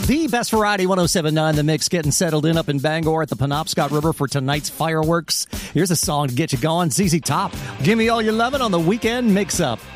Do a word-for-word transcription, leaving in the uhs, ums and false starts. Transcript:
The best variety, one oh seven point nine The Mix, getting settled in up in Bangor at the Penobscot River for tonight's fireworks. Here's a song to get you going. Z Z Top, give me all your lovin' on the weekend mix-up.